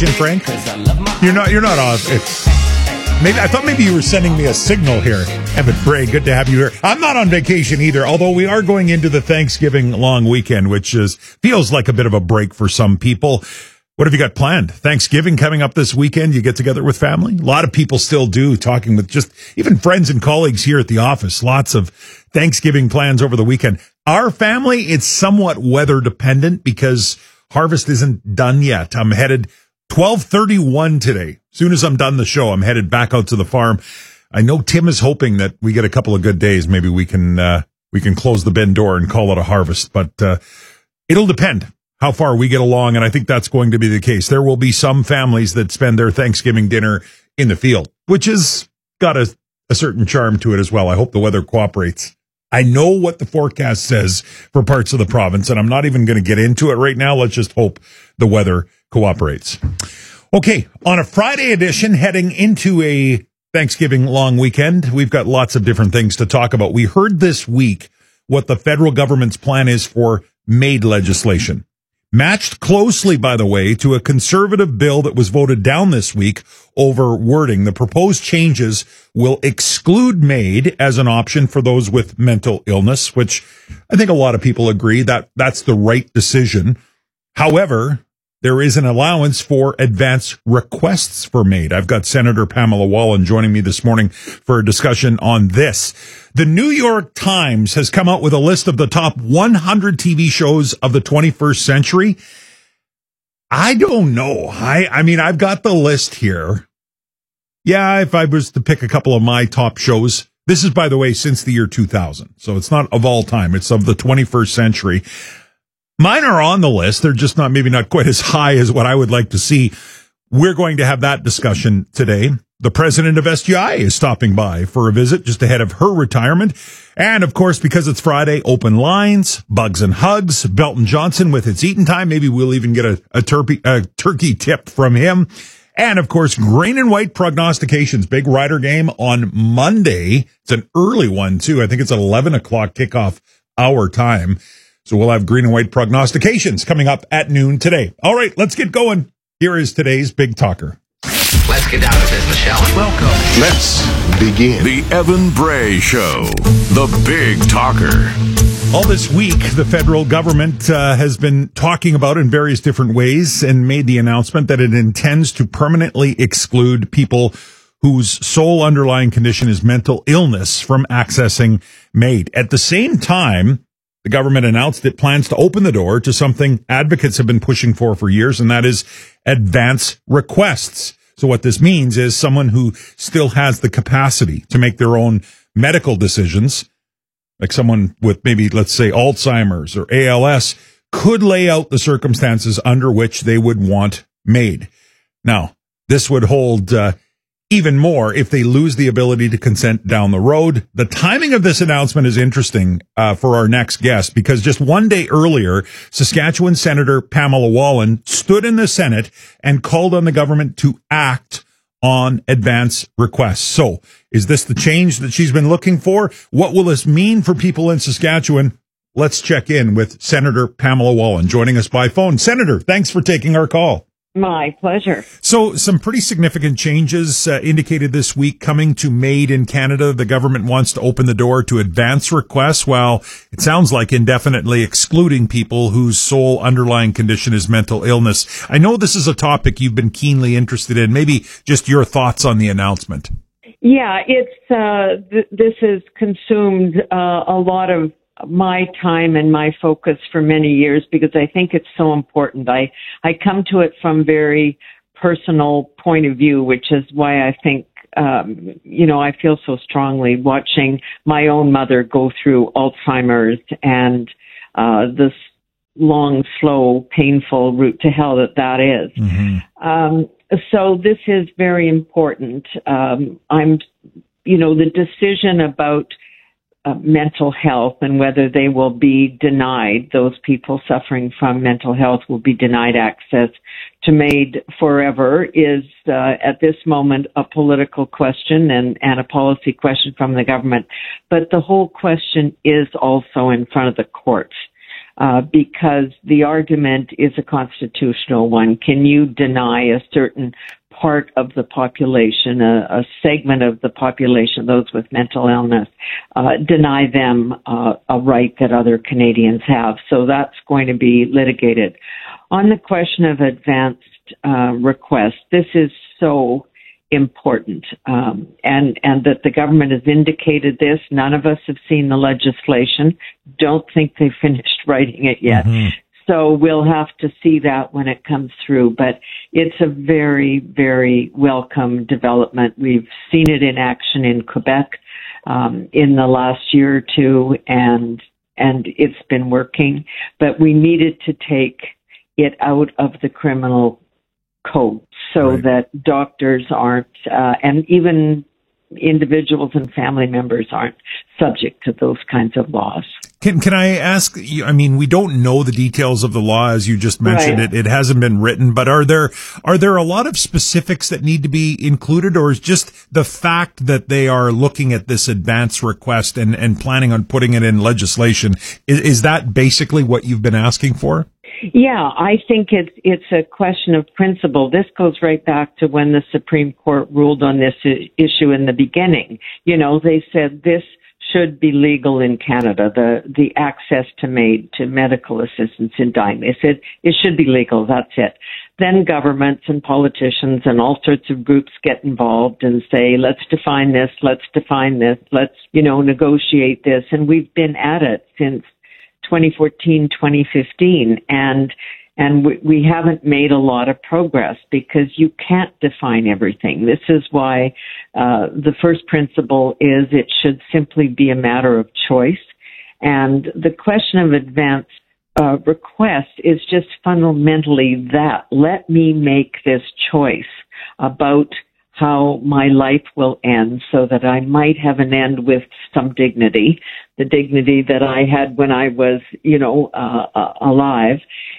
vacation, Frank? You're not off. Maybe I thought maybe you were sending me a signal here. Evan Bray, good to have you here. I'm not on vacation either, although we are going into the Thanksgiving long weekend, which feels like a bit of a break for some people. What have you got planned? Thanksgiving coming up this weekend. You get together with family? A lot of people still do, talking with just even friends and colleagues here at the office. Lots of Thanksgiving plans over the weekend. Our family, it's somewhat weather dependent because harvest isn't done yet. I'm headed 12:31 today. As soon as I'm done the show, I'm headed back out to the farm. I know Tim is hoping that we get a couple of good days. Maybe we can close the bin door and call it a harvest, but it'll depend how far we get along, and I think that's going to be the case. There will be some families that spend their Thanksgiving dinner in the field, which has got a certain charm to it as well. I hope the weather cooperates. I know what the forecast says for parts of the province, and I'm not even going to get into it right now. Let's just hope the weather cooperates. Okay, on a Friday edition, heading into a Thanksgiving long weekend, we've got lots of different things to talk about. We heard this week what the federal government's plan is for MAID legislation. Matched closely, by the way, to a conservative bill that was voted down this week over wording. The proposed changes will exclude MAID as an option for those with mental illness, which I think a lot of people agree that that's the right decision. However, there is an allowance for advance requests for MAID. I've got Senator Pamela Wallin joining me this morning for a discussion on this. The New York Times has come out with a list of the top 100 TV shows of the 21st century. I don't know. I mean, I've got the list here. Yeah, if I was to pick a couple of my top shows, this is, by the way, since the year 2000. So it's not of all time. It's of the 21st century. Mine are on the list. They're just maybe not quite as high as what I would like to see. We're going to have that discussion today. The president of SGI is stopping by for a visit just ahead of her retirement. And of course, because it's Friday, open lines, bugs and hugs, Belton Johnson with It's Eating Time. Maybe we'll even get a turkey tip from him. And of course, grain and white prognostications, big Rider game on Monday. It's an early one too. I think it's 11 o'clock kickoff our time. So we'll have green and white prognostications coming up at noon today. All right, let's get going. Here is today's Big Talker. Let's get down to business, shall we? Welcome. Let's begin. The Evan Bray Show, the Big Talker. All this week, the federal government has been talking about in various different ways and made the announcement that it intends to permanently exclude people whose sole underlying condition is mental illness from accessing MAID. At the same time, the government announced it plans to open the door to something advocates have been pushing for years, and that is advance requests. So what this means is someone who still has the capacity to make their own medical decisions, like someone with maybe, let's say, Alzheimer's or ALS, could lay out the circumstances under which they would want MAID. Now, this would hold even more if they lose the ability to consent down the road. The timing of this announcement is interesting for our next guest, because just one day earlier, Saskatchewan Senator Pamela Wallin stood in the Senate and called on the government to act on advance requests. So is this the change that she's been looking for? What will this mean for people in Saskatchewan? Let's check in with Senator Pamela Wallin joining us by phone. Senator, thanks for taking our call. My pleasure. So some pretty significant changes indicated this week coming to MAID in Canada. The government wants to open the door to advance requests, while it sounds like indefinitely excluding people whose sole underlying condition is mental illness. I know this is a topic you've been keenly interested in. Maybe just your thoughts on the announcement. Yeah, this has consumed a lot of my time and my focus for many years, because I think it's so important. I come to it from very personal point of view, which is why I think, I feel so strongly watching my own mother go through Alzheimer's and this long, slow, painful route to hell that is. Mm-hmm. So this is very important. The decision about mental health and whether they will be denied, those people suffering from mental health will be denied access to MAID forever, is at this moment a political question and a policy question from the government. But the whole question is also in front of the courts. because the argument is a constitutional one. Can you deny a certain part of the population, a segment of the population, those with mental illness, deny them a right that other Canadians have? So that's going to be litigated. On the question of advanced request, this is so important, and that the government has indicated this. None of us have seen the legislation. Don't think they've finished writing it yet. Mm-hmm. So we'll have to see that when it comes through. But it's a very, very welcome development. We've seen it in action in Quebec in the last year or two, and it's been working. But we needed to take it out of the criminal code so that doctors aren't, and even individuals and family members aren't subject to those kinds of laws. Can I ask you, I mean, we don't know the details of the law, as you just mentioned. Right. It hasn't been written, but are there a lot of specifics that need to be included, or is just the fact that they are looking at this advance request and planning on putting it in legislation, is that basically what you've been asking for? Yeah, I think it's a question of principle. This goes right back to when the Supreme Court ruled on this issue in the beginning. You know, they said this should be legal in Canada, the access to MAID, to medical assistance in dying. They said it should be legal, that's it. Then governments and politicians and all sorts of groups get involved and say, let's define this, let's negotiate this. And we've been at it since 2014, 2015, and we haven't made a lot of progress because you can't define everything. This is why the first principle is it should simply be a matter of choice. And the question of advance request is just fundamentally that. Let me make this choice about how my life will end so that I might have an end with some dignity, the dignity that I had when I was, alive.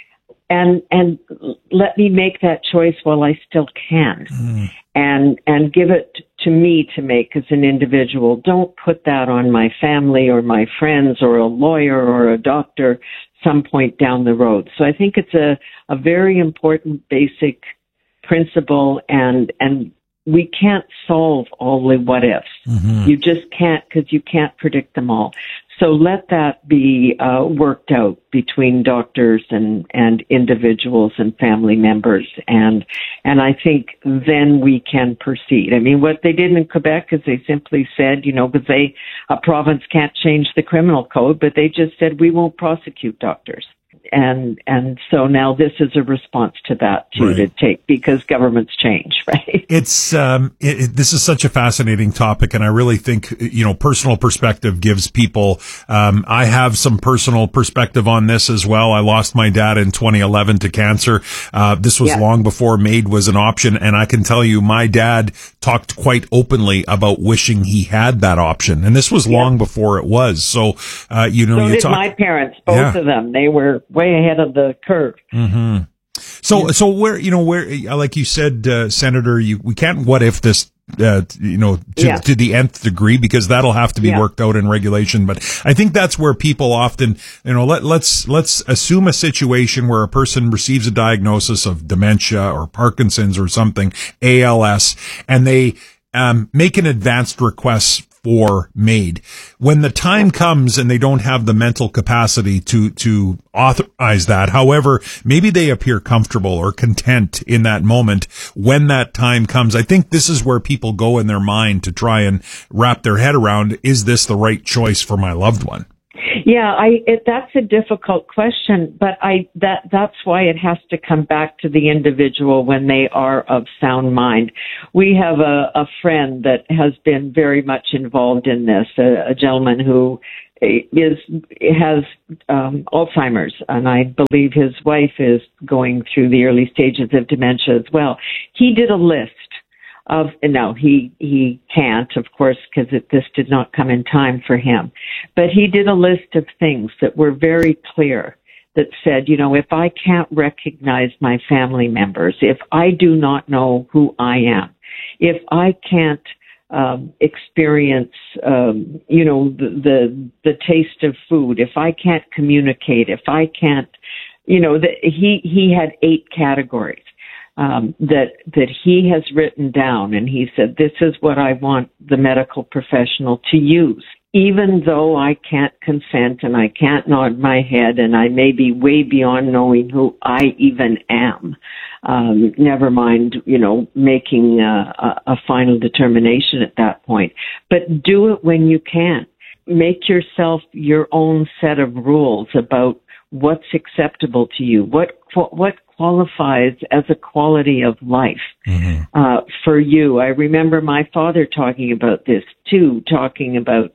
And let me make that choice while I still can, and give it to me to make as an individual. Don't put that on my family or my friends or a lawyer or a doctor some point down the road. So I think it's a very important basic principle, and we can't solve all the what ifs. Mm-hmm. You just can't, because you can't predict them all. So let that be worked out between doctors and individuals and family members, and I think then we can proceed. I mean, what they did in Quebec is they simply said, because a province can't change the criminal code, but they just said we won't prosecute doctors. And so now this is a response to that too, right, to take, because governments change, right? It's this is such a fascinating topic, and I really think personal perspective gives people. I have some personal perspective on this as well. I lost my dad in 2011 to cancer. This was long before MAID was an option, and I can tell you, my dad talked quite openly about wishing he had that option, and this was long before it was. So So did my parents, both of them. They were way ahead of the curve. Mm-hmm. So where like you said, Senator, we can't what if this to the nth degree, because that'll have to be worked out in regulation. But I think that's where people often, let's assume a situation where a person receives a diagnosis of dementia or Parkinson's or something, ALS, and they make an advanced request for MAID. When the time comes and they don't have the mental capacity to authorize that, however, maybe they appear comfortable or content in that moment when that time comes. I think this is where people go in their mind to try and wrap their head around, is this the right choice for my loved one? Yeah, that's a difficult question, but that's why it has to come back to the individual when they are of sound mind. We have a friend that has been very much involved in this, a gentleman who has Alzheimer's, and I believe his wife is going through the early stages of dementia as well. He did a list of, no, he can't, of course, because this did not come in time for him. But he did a list of things that were very clear that said, if I can't recognize my family members, if I do not know who I am, if I can't experience, the taste of food, if I can't communicate, if I can't, he had 8 categories that he has written down, and he said, this is what I want the medical professional to use. Even though I can't consent and I can't nod my head and I may be way beyond knowing who I even am, never mind, making a final determination at that point. But do it when you can. Make yourself your own set of rules about what's acceptable to you, what qualifies as a quality of life for you. I remember my father talking about this too, talking about,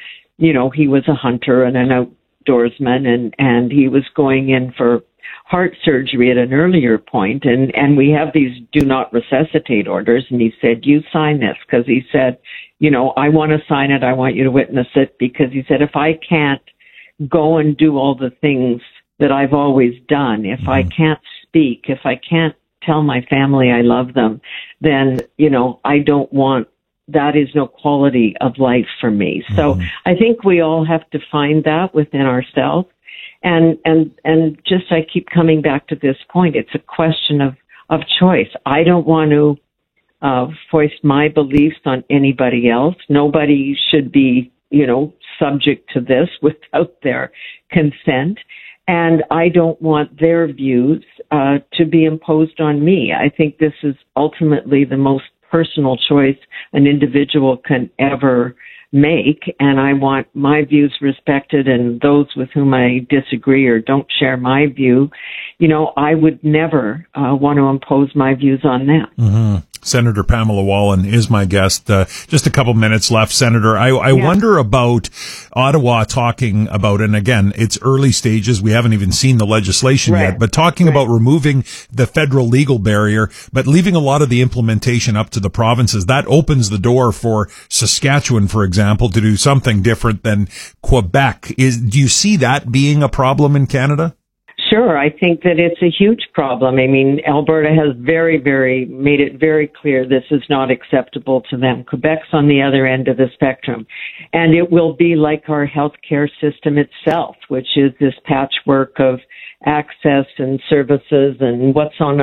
he was a hunter and an outdoorsman, and he was going in for heart surgery at an earlier point, and we have these do not resuscitate orders, and he said, you sign this, because he said, I want to sign it, I want you to witness it, because he said, if I can't go and do all the things that I've always done, if I can't speak, if I can't tell my family I love them, then, I don't want, that is no quality of life for me. So I think we all have to find that within ourselves. And just, I keep coming back to this point. It's a question of choice. I don't want to foist my beliefs on anybody else. Nobody should be, subject to this without their consent. And I don't want their views to be imposed on me. I think this is ultimately the most personal choice an individual can ever make, and I want my views respected, and those with whom I disagree or don't share my view, I would never want to impose my views on them. Senator Pamela Wallin is my guest. Just a couple minutes left, Senator. I wonder about Ottawa talking about, and again, it's early stages. We haven't even seen the legislation yet, but talking about removing the federal legal barrier, but leaving a lot of the implementation up to the provinces. That opens the door for Saskatchewan, for example, to do something different than Quebec. Do you see that being a problem in Canada? Sure. I think that it's a huge problem. I mean, Alberta has made it very clear this is not acceptable to them. Quebec's on the other end of the spectrum. And it will be like our healthcare system itself, which is this patchwork of access and services and what's on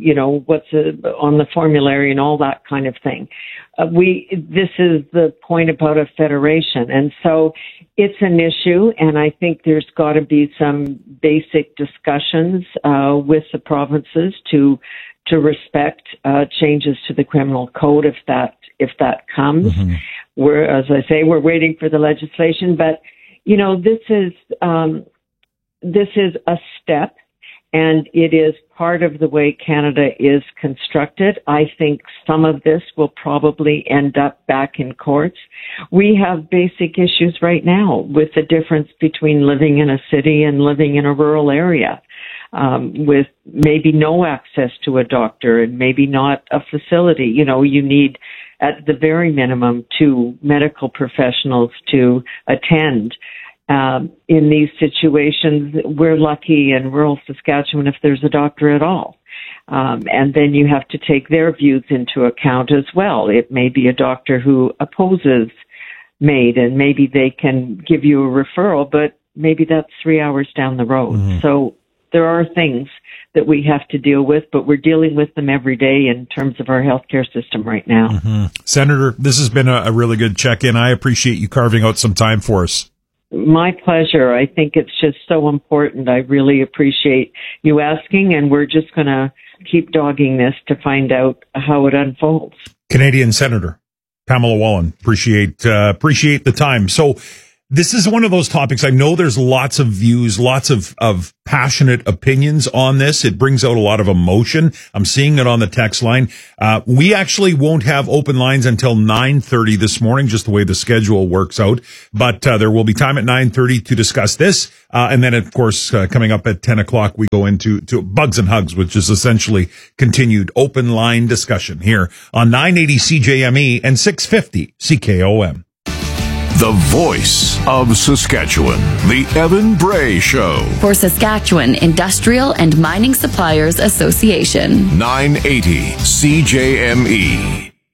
on the formulary and all that kind of thing. This is the point about a federation. And so it's an issue, and I think there's got to be some basic discussions with the provinces to respect changes to the criminal code if that comes. As I say, we're waiting for the legislation, but this is a step, and it is part of the way Canada is constructed. I think some of this will probably end up back in courts. We have basic issues right now with the difference between living in a city and living in a rural area, with maybe no access to a doctor and maybe not a facility. You need, at the very minimum, 2 medical professionals to attend. In these situations, we're lucky in rural Saskatchewan if there's a doctor at all. And then you have to take their views into account as well. It may be a doctor who opposes MAID, and maybe they can give you a referral, but maybe that's 3 hours down the road. So there are things that we have to deal with, but we're dealing with them every day in terms of our healthcare system right now. Senator, this has been a really good check-in. I appreciate you carving out some time for us. My pleasure. I think it's just so important. I really appreciate you asking, and we're just going to keep dogging this to find out how it unfolds. Canadian Senator Pamela Wallin, appreciate the time. So this is one of those topics. I know there's lots of views, lots of passionate opinions on this. It brings out a lot of emotion. I'm seeing it on the text line. We actually won't have open lines until 9:30 this morning, just the way the schedule works out. But there will be time at 9:30 to discuss this. And then, of course, coming up at 10 o'clock, we go into Bugs and Hugs, which is essentially continued open line discussion here on 980 CJME and 650 CKOM. The voice of Saskatchewan, the Evan Bray Show. For Saskatchewan Industrial and Mining Suppliers Association. 980 CJME.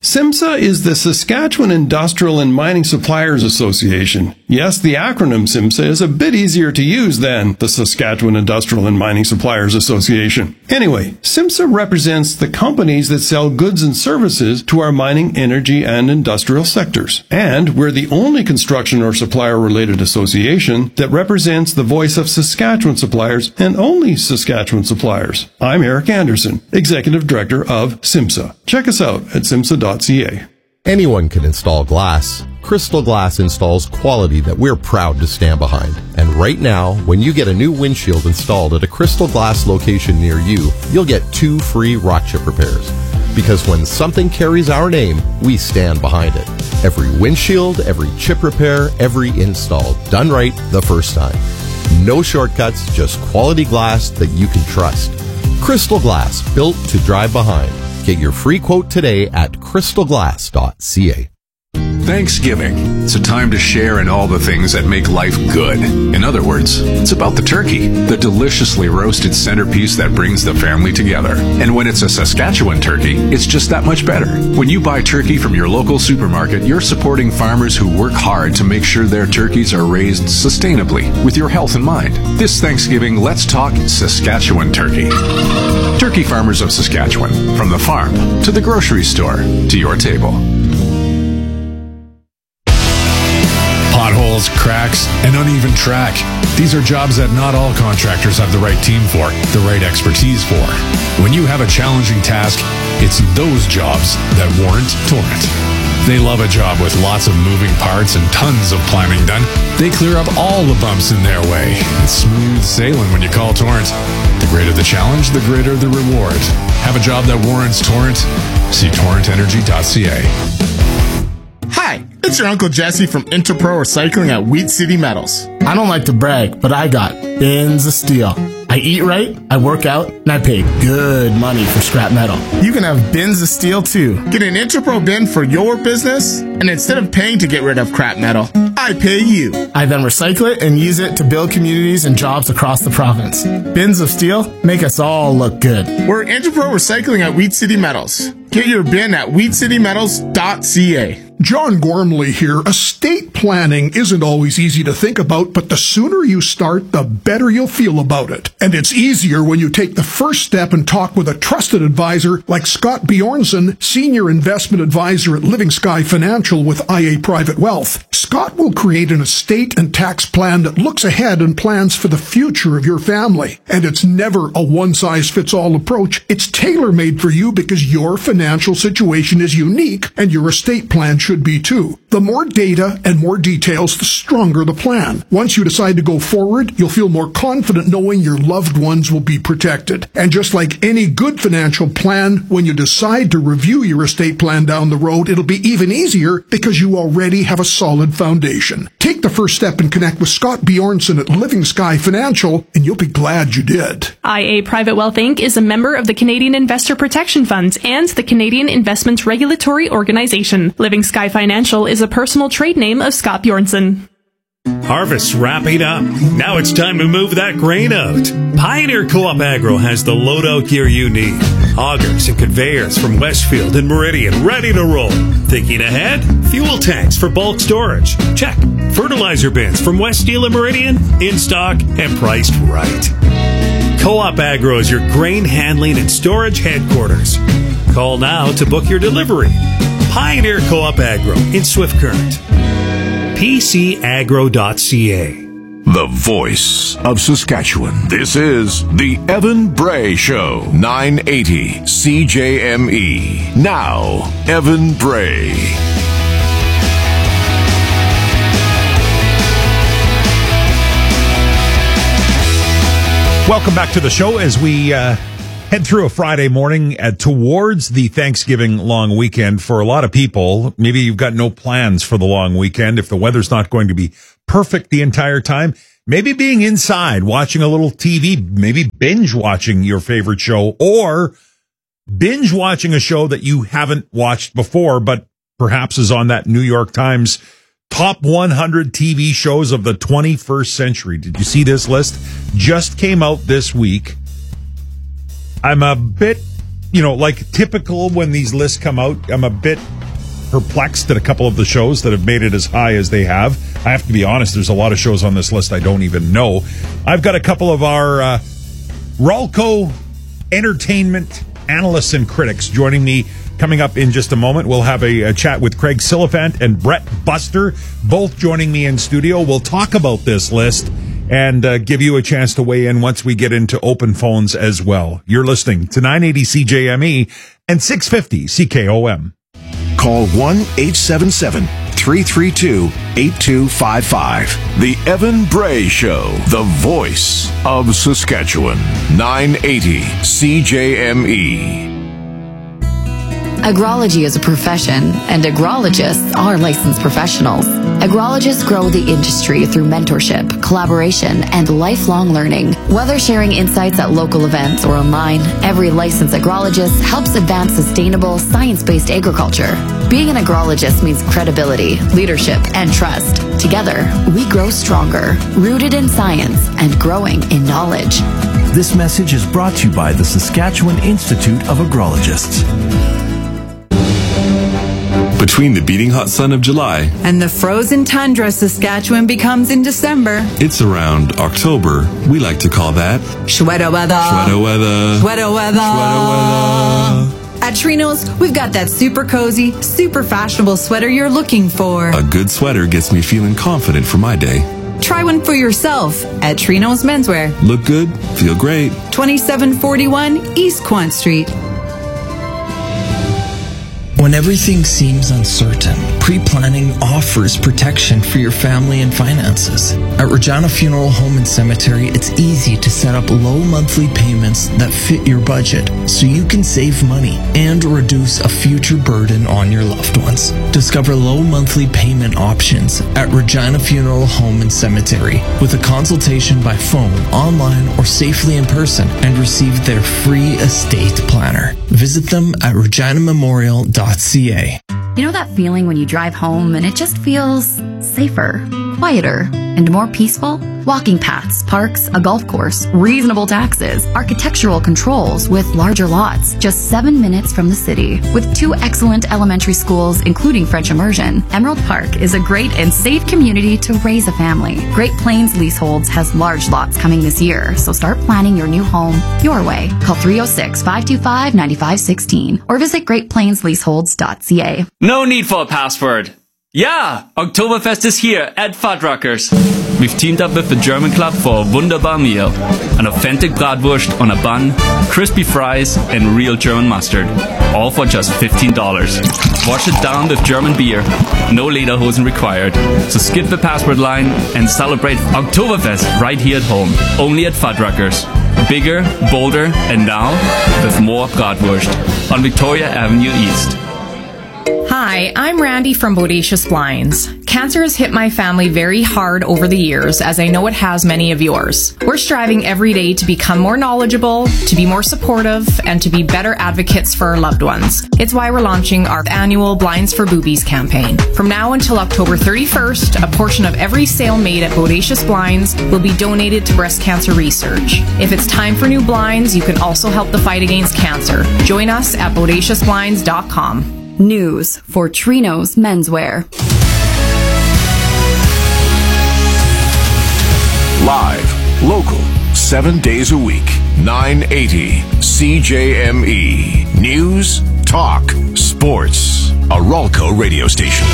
SIMSA is the Saskatchewan Industrial and Mining Suppliers Association. Yes, the acronym SIMSA is a bit easier to use than the Saskatchewan Industrial and Mining Suppliers Association. Anyway, SIMSA represents the companies that sell goods and services to our mining, energy, and industrial sectors. And we're the only construction or supplier-related association that represents the voice of Saskatchewan suppliers and only Saskatchewan suppliers. I'm Eric Anderson, Executive Director of SIMSA. Check us out at simsa.ca. Anyone can install glass. Crystal Glass installs quality that we're proud to stand behind. And right now, when you get a new windshield installed at a Crystal Glass location near you, you'll get 2 free rock chip repairs. Because when something carries our name, we stand behind it. Every windshield, every chip repair, every install, done right the first time. No shortcuts, just quality glass that you can trust. Crystal Glass, built to drive behind. Get your free quote today at crystalglass.ca. Thanksgiving. It's a time to share in all the things that make life good. In other words, it's about the turkey, the deliciously roasted centerpiece that brings the family together. And when it's a Saskatchewan turkey, it's just that much better. When you buy turkey from your local supermarket, you're supporting farmers who work hard to make sure their turkeys are raised sustainably with your health in mind. This Thanksgiving, let's talk Saskatchewan turkey. Turkey farmers of Saskatchewan, from the farm to the grocery store to your table. Potholes, cracks, and uneven track. These are jobs that not all contractors have the right team for, the right expertise for. When you have a challenging task, it's those jobs that warrant Torrent. They love a job with lots of moving parts and tons of planning done. They clear up all the bumps in their way. It's smooth sailing when you call Torrent. The greater the challenge, the greater the reward. Have a job that warrants Torrent? See torrentenergy.ca. Hi, it's your Uncle Jesse from Interpro Recycling at Wheat City Metals. I don't like to brag, but I got bins of steel. I eat right, I work out, and I pay good money for scrap metal. You can have bins of steel too. Get an Interpro bin for your business, and instead of paying to get rid of crap metal, I pay you. I then recycle it and use it to build communities and jobs across the province. Bins of steel make us all look good. We're Interpro Recycling at Wheat City Metals. Get your bin at wheatcitymetals.ca. John Gormley here. Estate planning isn't always easy to think about, but the sooner you start, the better you'll feel about it. And it's easier when you take the first step and talk with a trusted advisor like Scott Bjornson, Senior Investment Advisor at Living Sky Financial with IA Private Wealth. Scott will create an estate and tax plan that looks ahead and plans for the future of your family. And it's never a one-size-fits-all approach. It's tailor-made for you because your financial situation is unique and your estate plan should be too. The more data and more details, the stronger the plan. Once you decide to go forward, you'll feel more confident knowing your loved ones will be protected. And just like any good financial plan, when you decide to review your estate plan down the road, it'll be even easier because you already have a solid foundation. Take the first step and connect with Scott Bjornson at Living Sky Financial, and you'll be glad you did. IA Private Wealth Inc. is a member of the Canadian Investor Protection Funds and the Canadian Investment Regulatory Organization. Living Sky Financial is a personal trade name of Scott Bjornson. Harvest's wrapping up. Now it's time to move that grain out. Pioneer Co-op Agro has the loadout gear you need. Augers and conveyors from Westfield and Meridian ready to roll. Thinking ahead? Fuel tanks for bulk storage. Check. Fertilizer bins from West Steel and Meridian in stock and priced right. Co-op Agro is your grain handling and storage headquarters. Call now to book your delivery. Pioneer Co-op Agro in Swift Current. PCAgro.ca. The voice of Saskatchewan. This is the Evan Bray Show, 980 CJME. Now, Evan Bray. Welcome back to the show as we head through a Friday morning towards the Thanksgiving long weekend. For a lot of people, maybe you've got no plans for the long weekend. If the weather's not going to be perfect the entire time, maybe being inside, watching a little TV, maybe binge watching your favorite show, or binge watching a show that you haven't watched before, but perhaps is on that New York Times top 100 TV shows of the 21st century. Did you see this list? Just came out this week. I'm a bit, like typical when these lists come out, I'm a bit perplexed at a couple of the shows that have made it as high as they have. I have to be honest, there's a lot of shows on this list I don't even know. I've got a couple of our Ralco entertainment analysts and critics joining me coming up in just a moment. We'll have a chat with Craig Silliphant and Brett Buster, both joining me in studio. We'll talk about this list and give you a chance to weigh in once we get into open phones as well. You're listening to 980 CJME and 650 CKOM. Call 1-877-332-8255. The Evan Bray Show, the voice of Saskatchewan. 980 CJME. Agrology is a profession, and agrologists are licensed professionals. Agrologists grow the industry through mentorship, collaboration, and lifelong learning. Whether sharing insights at local events or online, every licensed agrologist helps advance sustainable, science-based agriculture. Being an agrologist means credibility, leadership, and trust. Together, we grow stronger, rooted in science and growing in knowledge. This message is brought to you by the Saskatchewan Institute of Agrologists. Between the beating hot sun of July and the frozen tundra Saskatchewan becomes in December, it's around October. We like to call that Shwetter weather. Shwetter weather. Shwetter weather. Shwetter weather. At Trinos, we've got that super cozy, super fashionable sweater you're looking for. A good sweater gets me feeling confident for my day. Try one for yourself at Trinos Menswear. Look good, feel great. 2741 East Quant Street. When everything seems uncertain, pre-planning offers protection for your family and finances. At Regina Funeral Home and Cemetery, it's easy to set up low monthly payments that fit your budget so you can save money and reduce a future burden on your loved ones. Discover low monthly payment options at Regina Funeral Home and Cemetery with a consultation by phone, online, or safely in person, and receive their free estate planner. Visit them at reginamemorial.ca. You know that feeling when you drive home and it just feels safer, quieter, and more peaceful? Walking paths, parks, a golf course, reasonable taxes, architectural controls with larger lots, just 7 minutes from the city. With 2 excellent elementary schools, including French immersion, Emerald Park is a great and safe community to raise a family. Great Plains Leaseholds has large lots coming this year, so start planning your new home your way. Call 306-525-9516 or visit greatplainsleaseholds.ca. No need for a password. Yeah, Oktoberfest is here at Fuddruckers. We've teamed up with the German Club for a wunderbar meal. An authentic bratwurst on a bun, crispy fries, and real German mustard. All for just $15. Wash it down with German beer. No lederhosen required. So skip the password line and celebrate Oktoberfest right here at home. Only at Fuddruckers. Bigger, bolder, and now with more bratwurst on Victoria Avenue East. Hi, I'm Randy from Bodacious Blinds. Cancer has hit my family very hard over the years, as I know it has many of yours. We're striving every day to become more knowledgeable, to be more supportive, and to be better advocates for our loved ones. It's why we're launching our annual Blinds for Boobies campaign. From now until October 31st, a portion of every sale made at Bodacious Blinds will be donated to breast cancer research. If it's time for new blinds, you can also help the fight against cancer. Join us at BodaciousBlinds.com. News for Trinos Menswear. Live, local, 7 days a week. 980 CJME. News, talk, sports. A Ralco radio station.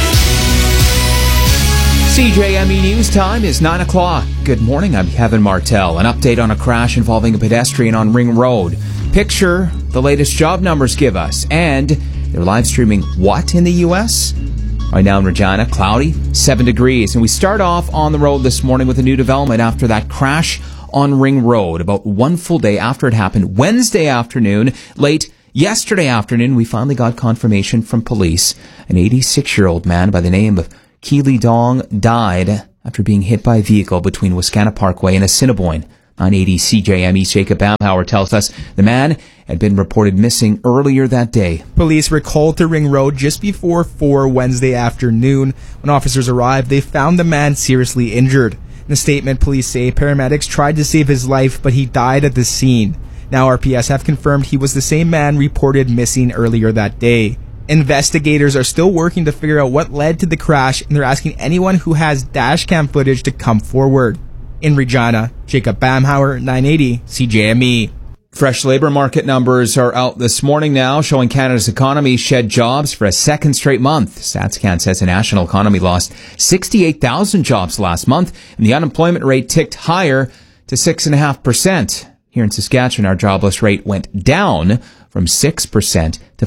CJME News time is 9 o'clock. Good morning, I'm Kevin Martell. An update on a crash involving a pedestrian on Ring Road. Picture the latest job numbers give us, and they're live streaming what in the U.S.? Right now in Regina, cloudy, 7 degrees. And we start off on the road this morning with a new development after that crash on Ring Road. About one full day after it happened, Wednesday afternoon, late yesterday afternoon, we finally got confirmation from police. An 86-year-old man by the name of Keely Dong died after being hit by a vehicle between Wascana Parkway and Assiniboine. 980 CJME's Jacob Baumhauer tells us the man had been reported missing earlier that day. Police were called to Ring Road just before 4 Wednesday afternoon. When officers arrived, they found the man seriously injured. In a statement, police say paramedics tried to save his life, but he died at the scene. Now RPS have confirmed he was the same man reported missing earlier that day. Investigators are still working to figure out what led to the crash, and they're asking anyone who has dash cam footage to come forward. In Regina, Jacob Bamhauer, 980 CJME. Fresh labor market numbers are out this morning now, showing Canada's economy shed jobs for a second straight month. StatsCan says the national economy lost 68,000 jobs last month, and the unemployment rate ticked higher to 6.5%. Here in Saskatchewan, our jobless rate went down from 6% to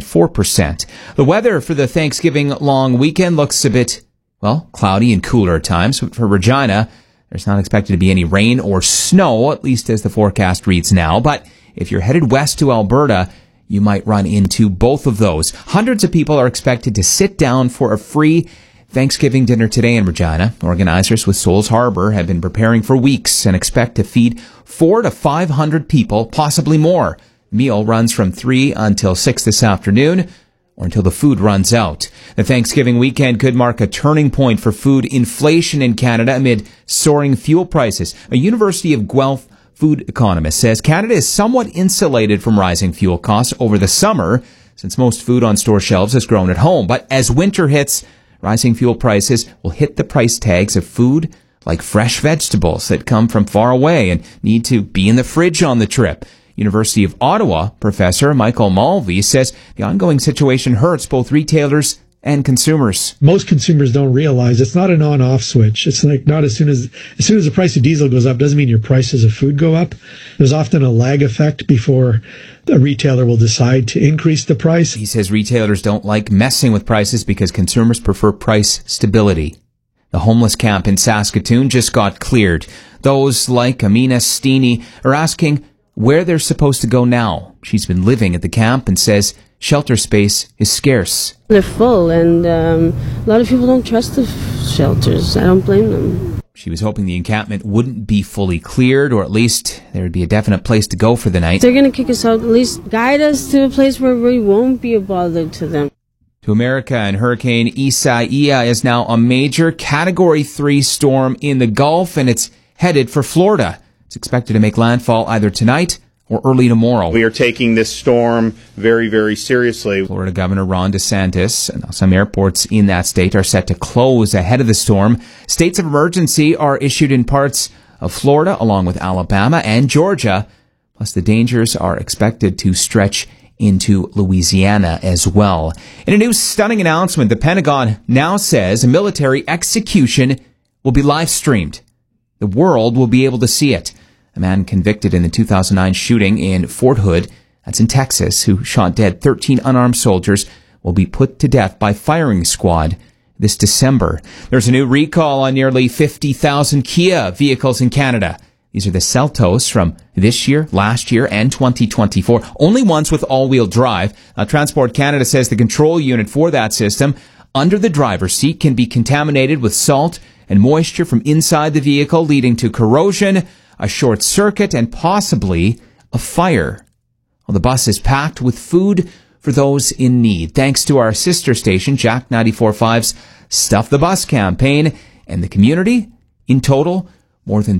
5.4%. The weather for the Thanksgiving long weekend looks a bit, cloudy and cooler at times. But for Regina, there's not expected to be any rain or snow, at least as the forecast reads now. But if you're headed west to Alberta, you might run into both of those. Hundreds of people are expected to sit down for a free Thanksgiving dinner today in Regina. Organizers with Souls Harbor have been preparing for weeks and expect to feed 400 to 500 people, possibly more. The meal runs from 3 until 6 this afternoon, or until the food runs out. The Thanksgiving weekend could mark a turning point for food inflation in Canada amid soaring fuel prices. A University of Guelph food economist says Canada is somewhat insulated from rising fuel costs over the summer, since most food on store shelves is grown at home. But as winter hits, rising fuel prices will hit the price tags of food like fresh vegetables that come from far away and need to be in the fridge on the trip. University of Ottawa professor Michael Mulvey says the ongoing situation hurts both retailers and consumers. Most consumers don't realize it's not an on-off switch. It's like not as soon as the price of diesel goes up doesn't mean your prices of food go up. There's often a lag effect before a retailer will decide to increase the price. He says retailers don't like messing with prices because consumers prefer price stability. The homeless camp in Saskatoon just got cleared. Those like Amina Steeny are asking where they're supposed to go now. She's been living at the camp and says shelter space is scarce. They're full, and a lot of people don't trust the shelters. I don't blame them. She was hoping the encampment wouldn't be fully cleared, or at least there would be a definite place to go for the night. They're going to kick us out, at least guide us to a place where we won't be a bother to them. To America, and Hurricane Isaiah is now a major Category 3 storm in the Gulf, and it's headed for Florida. It's expected to make landfall either tonight or early tomorrow. We are taking this storm very, very seriously. Florida Governor Ron DeSantis and some airports in that state are set to close ahead of the storm. States of emergency are issued in parts of Florida, along with Alabama and Georgia. Plus, the dangers are expected to stretch into Louisiana as well. In a new stunning announcement, the Pentagon now says a military execution will be live streamed. The world will be able to see it. A man convicted in the 2009 shooting in Fort Hood, that's in Texas, who shot dead 13 unarmed soldiers, will be put to death by firing squad this December. There's a new recall on nearly 50,000 Kia vehicles in Canada. These are the Seltos from this year, last year, and 2024. Only ones with all-wheel drive. Transport Canada says the control unit for that system under the driver's seat can be contaminated with salt and moisture from inside the vehicle, leading to corrosion, a short circuit, and possibly a fire. Well, the bus is packed with food for those in need, thanks to our sister station, Jack 94.5's Stuff the Bus campaign, and the community. In total, more than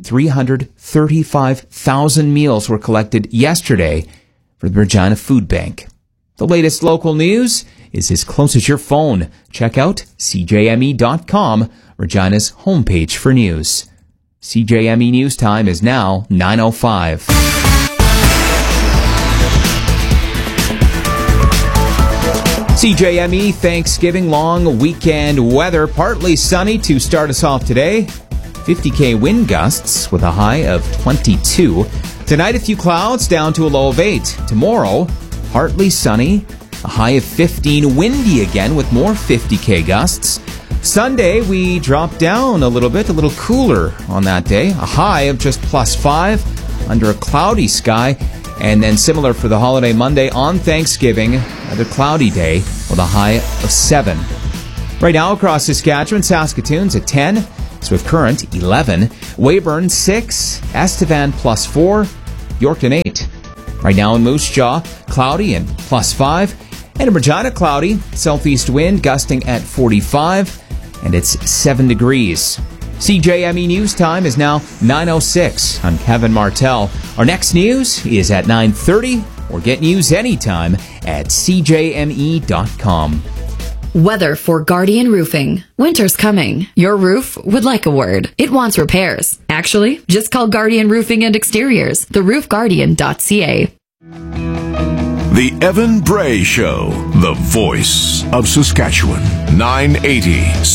335,000 meals were collected yesterday for the Regina Food Bank. The latest local news is as close as your phone. Check out CJME.com, Regina's homepage for news. CJME News Time is now 9:05. CJME Thanksgiving long weekend weather. Partly sunny to start us off today. 50K wind gusts with a high of 22. Tonight, a few clouds down to a low of 8. Tomorrow, partly sunny, a high of 15. Windy again with more 50K gusts. Sunday, we drop down a little bit, a little cooler on that day. A high of just +5 under a cloudy sky. And then similar for the holiday Monday on Thanksgiving, another cloudy day with a high of 7. Right now across Saskatchewan, Saskatoon's at 10. Swift Current, 11. Weyburn, 6. Estevan, +4. Yorkton, 8. Right now in Moose Jaw, cloudy and +5. And in Regina, cloudy. Southeast wind gusting at 45. And it's 7 degrees. CJME News Time is now 9:06. I'm Kevin Martell. Our next news is at 9:30. Or get news anytime at cjme.com. Weather for Guardian Roofing. Winter's coming. Your roof would like a word. It wants repairs. Actually, just call Guardian Roofing and Exteriors, theroofguardian.ca. The Evan Bray Show, the voice of Saskatchewan. 980